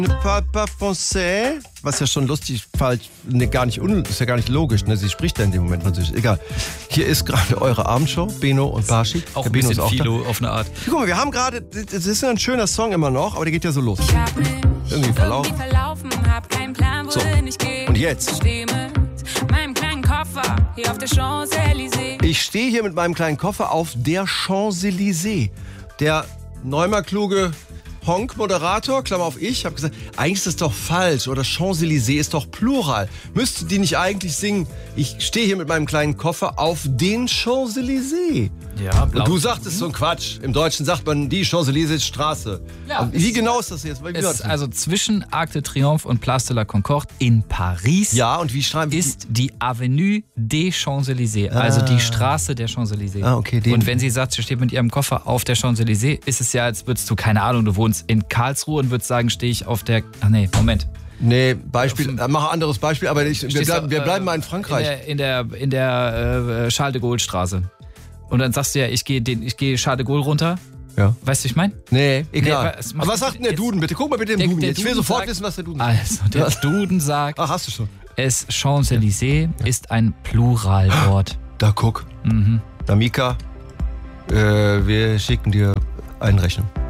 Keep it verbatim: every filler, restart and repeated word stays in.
Papa Français, was ja schon lustig, falsch, ne, gar nicht un, ist ja gar nicht logisch, ne? Sie spricht ja in dem Moment Französisch. Egal. Hier ist gerade eure Abendshow, Beno und Bashi. Auch der ein Beno bisschen ist auch Philo da. auf eine Art. Guck mal, wir haben gerade, das ist ja ein schöner Song immer noch, aber der geht ja so los. Ich hab mich Irgendwie verlaufen. verlaufen, hab keinen Plan, wohin ich gehe. Und jetzt? Steh mit meinem kleinen Koffer hier auf der Champs-Élysées. Ich stehe hier mit meinem kleinen Koffer auf der Champs-Élysées. Der neunmal kluge Honk-Moderator, Klammer auf ich, habe gesagt, eigentlich ist das doch falsch oder Champs-Élysées ist doch Plural. Müsste die nicht eigentlich singen, ich stehe hier mit meinem kleinen Koffer auf den Champs-Élysées? Ja, Und du sagtest so ein Quatsch. Im Deutschen sagt man die Champs-Élysées Straße. Ja, Aber wie genau ist das jetzt? Wie Es war ist das? also zwischen Arc de Triomphe und Place de la Concorde in Paris. Ja, und wie schreiben wir? Ist die Avenue des Champs-Élysées, also die Straße der Champs-Élysées. Ah, okay, den- Und wenn sie sagt, sie steht mit ihrem Koffer auf der Champs-Élysées, ist es ja, als würdest du, keine Ahnung, du wohnst in Karlsruhe und würdest sagen, stehe ich auf der, ach nee, Moment. Nee, Beispiel, äh, mach ein anderes Beispiel, aber ich, wir, Stehst bleiben, du, wir äh, bleiben mal in Frankreich. In der, in der, in der äh, Charles de Gaulle Straße. Und dann sagst du ja, ich gehe den, ich gehe Charles de Gaulle runter. Ja. Weißt du, ich meine? Nee, egal. Nee, was macht aber was das sagt denn der jetzt? Duden bitte? Guck mal bitte im Der- Duden. der Jetzt. Ich will Duden sofort sagt- wissen, was der Duden sagt. Also, der Duden sagt, Ach, hast du schon. es Champs-Élysées ist ein Pluralwort. Da guck. Mhm. Da Mika, äh, wir schicken dir eine Rechnung.